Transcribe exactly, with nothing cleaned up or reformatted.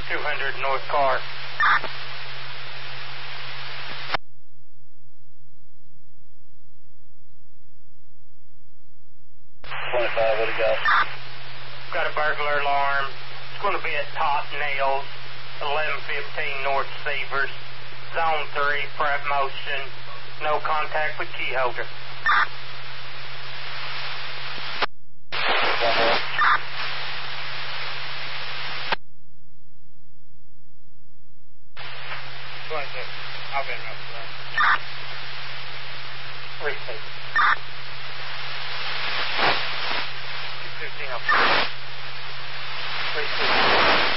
two hundred North Car. twenty-five, what do you got? Got a burglar alarm. It's going to be at Top Nails, eleven fifteen North Severs. Zone three, prep motion. No contact with key holder. twenty-six. I'll get enough for that. Receive. fifteen. Receive.